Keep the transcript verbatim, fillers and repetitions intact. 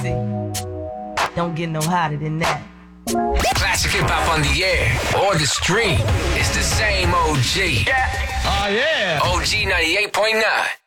see, don't get no hotter than that. Classic hip hop on the air or the stream. It's the same O G. Oh, yeah. O G ninety-eight point nine.